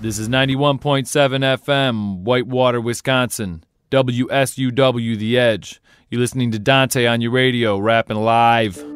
This is 91.7 FM, Whitewater, Wisconsin. WSUW The Edge. You're listening to Dante on your radio, rapping live.